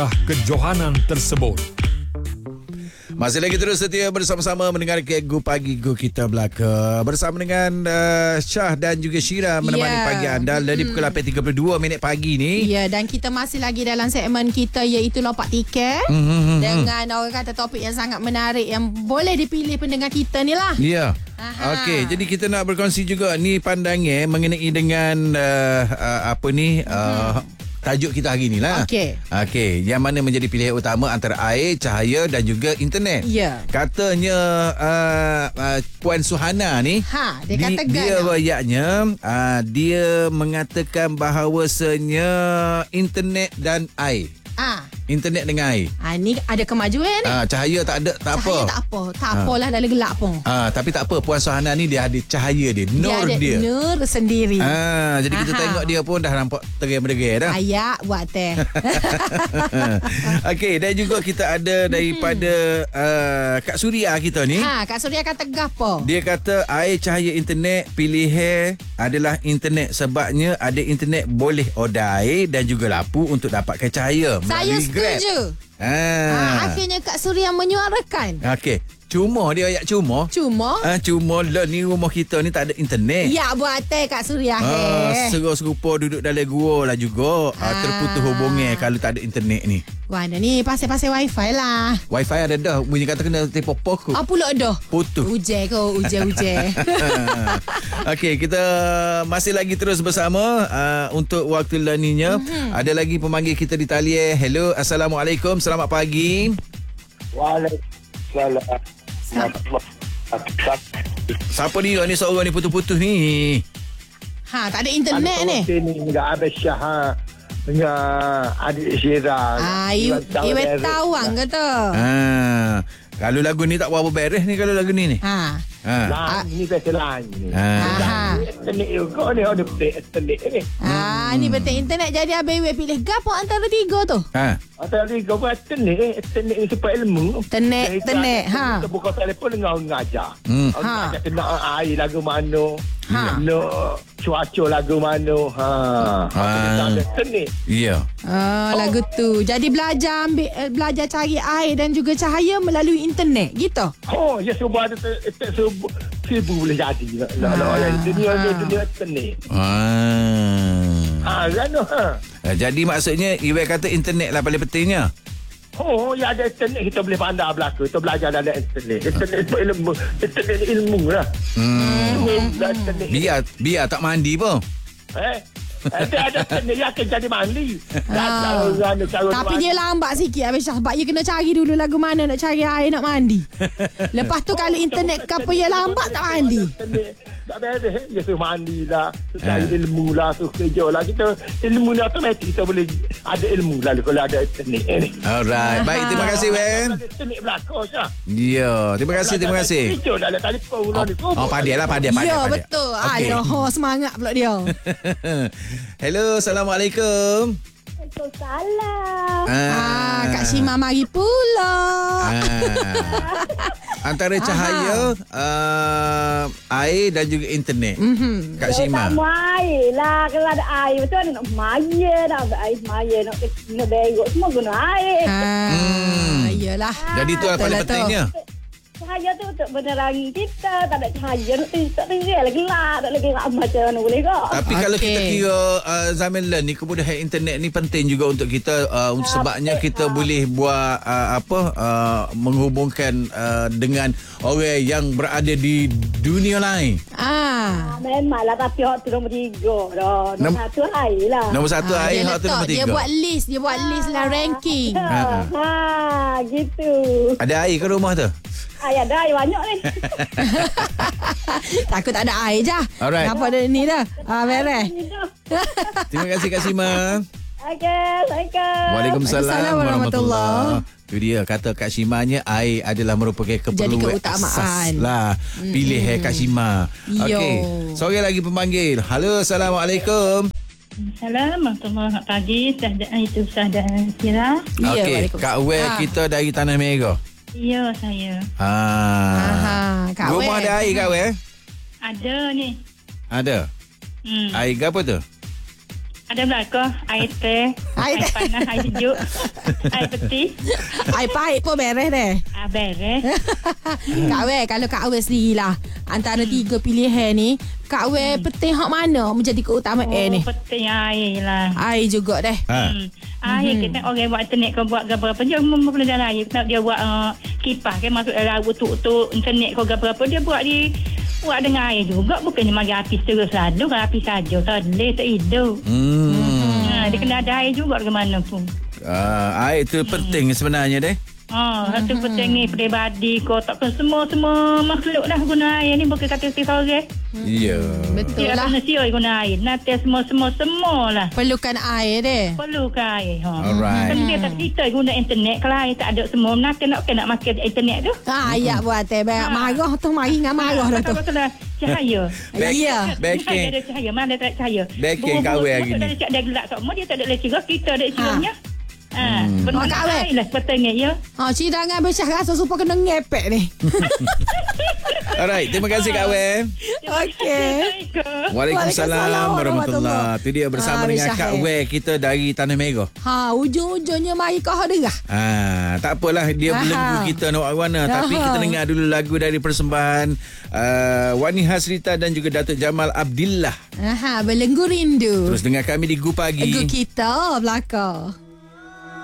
kejohanan tersebut. Masih lagi terus setia bersama-sama mendengar Gu Pagi Gu kita belaka bersama dengan Syah dan juga Syira menemani pagi anda dari pukul 8.32 pagi ni. Ya, dan kita masih lagi dalam segmen kita iaitu lompat tiket dengan orang kata topik yang sangat menarik yang boleh dipilih pendengar kita ni lah. Ya. Okey, jadi kita nak berkongsi juga ni pandangan mengenai dengan tajuk kita hari ni lah. Okey, yang mana menjadi pilihan utama antara air, cahaya dan juga internet. Ya. Katanya Puan Suhana ni, dia kata dia ayatnya dia mengatakan bahawasanya internet dan air. Internet dengan air. Ni ada kemajuan ni. Cahaya tak ada, tak cahaya apa. Tak apalah dalam gelap pun. Tapi tak apa, Puan Suhana ni dia ada cahaya dia, nur dia. Nur sendiri. Jadi kita tengok dia pun dah nampak terang-berderang dah. Ayak buat teh. Okey, dan juga kita ada daripada Kak Suria kita ni. Kak Suria kata gapo? Dia kata air, cahaya, internet, pilihan adalah internet sebabnya ada internet boleh order air dan juga lampu untuk dapatkan cahaya. Saya setuju. Akhirnya Kak Suria menyuarakan. Okey. Cuma dia ayat cuma. Cuma lah ni rumah kita ni tak ada internet. Ya buat teh Kak Suria. Serupa duduk dalam gua lah juga. Terputus hubungan kalau tak ada internet ni. Mana ni pasal wifi lah. Wifi ada dah. Bunyi kata kena tepo pokok. Pula dah. Putus. Uje. Okey, kita masih lagi terus bersama untuk waktu laninya. Ada lagi pemanggil kita di talian. Hello, Assalamualaikum. Selamat pagi. Waalaikumsalam. Siapa dia ni seorang ni putus-putus ni? Tak ada internet ni. Ni enggak ada Syah dengan adik Syira. Iwe tawang kata. Kalau lagu ni tak berapa beres ni kalau lagu ni. Ini pasal lain ni. Internet juga ni ada petik internet ni. Ni betul internet jadi abang Iwe pilih gapo antara tiga tu? Antara tiga buat internet ni supaya ilmu. Internet. Kita buka telefon dengan orang ngajar. Orang ngajar kena air lagu mana. Nak cuaca lagu mana. Kita ada internet. Ya. Lagu tu. Jadi belajar cari air dan juga cahaya melalui internet gitu. Ya sebab ada seribu boleh jadi. Dunia internet. Jadi maksudnya Iwe kata internet lah paling pentingnya. Ya ada internet kita boleh pandai belaka. Kita belajar dalam internet. Internet ilmu. Internet ilmu lah. Biar tak mandi pun. Ada internet yang akan jadi mandi. Tapi dia lambat sikit Abang Syah. Sebab dia kena cari dulu lagu mana nak cari air nak mandi. Lepas tu kalau internet ke apa dia lambat tak mandi. Tak beres. Dia suruh mandi lah. Cari ilmu lah. Suruh kerja lah. Kita ilmu ni automatik. Kita boleh ada ilmu lah kalau ada internet ni. Alright. Baik, terima kasih Wen. Internet belakang Syah. Ya, terima kasih. Kerja dah ada telefon. Padia. Ya betul. Aduh, semangat pula dia. Hello, Assalamualaikum. Waalaikumsalam. Kak Syima mari pula. Antara cahaya, air dan juga internet. Kak Syima. Sama air lah. Kalau ada air, betul nak semaya. Nak ada air semaya. Nak berok semua guna air. Yelah. Jadi tu apa paling pentingnya? Cahaya tu untuk menerangi kita. Tak ada cahaya tak tinggal lagi gelap. Tak lagi gelap macam mana boleh kok. Tapi kalau kita kira zaman learn ni, kemudahan internet ni penting juga untuk kita sebabnya kita boleh buat menghubungkan dengan orang yang berada di dunia lain. Memanglah tapi hak tu nombor 3 dah. Nombor 1 air lah. Nombor 1 air, hak tu nombor 3. Dia buat list lah ranking. Gitu. Ada air ke rumah tu? Ada air banyak ni. Takut tak ada air je. Alright. Apa ada ni dah? Beres. Terima kasih Kak Syima. Okey, Assalamualaikum. Waalaikumsalam warahmatullahi. Itu dia kata Kak Syimanya air adalah merupakan keperluan asas lah. Pilih Kak Syima. Okey. Sore lagi pemanggil. Halo, Assalamualaikum. Assalamualaikum. Selamat pagi. Itu Ustaz dan Syira. Okey, Kak Wel kita dari Tanah Merah. Ya, saya. Kak Rumah Wel. ada air Kak Wel? Ada ni. Ada. Air apa tu? Ada belakang air teh, air panas, air sejuk, air peti. Air pahit pun beres deh. Beres. Kak Weh, kalau Kak Weh sendirilah antara 3 pilihan ni, Kak Weh penting hak mana menjadi keutamaan ni? Penting air lah. Air juga deh. Air kita orang buat internet kau buat apa dia boleh dalam air. Dia buat kipas kan masuk dalam untuk internet kau apa dia buat dengan air juga. Bukannya mari api terus selalu. Kalau api saja sedih tak hidup. Dia kena ada air juga ke mana pun. Air tu penting sebenarnya deh. Satu penting ni peribadi kau tak semua makhluk dah guna air ni bukan kata seorang. Ya. Betul Dia lah. kena sioi guna air. Nanti semua lah. Perlukan air deh. Perlukan air. Alright. Kan dia tak kita guna internet. Kalau air tak ada semua, nanti nak makan internet tu. Ayat buat teh. Marah tu, mari dengan marah dah tu. Kalau cahaya. Ya. Backing. Ada cahaya, mana tak cahaya. Backing kahwin hari ni. Dia gelap semua, dia tak ada leceh. Kita ada lecehnya. Benar kahwin. lah sepatutnya ya. Cidangan Besar rasa supaya kena ngepek ni. Alright, terima kasih Kak Weh. Okey. Waalaikumsalam warahmatullahi. Itu dia bersama dengan Syahir. Kak Weh kita dari Tanah Merah. Ujung-ujungnya mari kau derah. Tak apalah dia belenggu kita nak warna. Tapi kita dengar dulu lagu dari persembahan Wani Hasrita dan juga Datuk Jamal Abdillah. Belenggu rindu. Terus dengar kami di Gu Pagi. Gu kita belakang.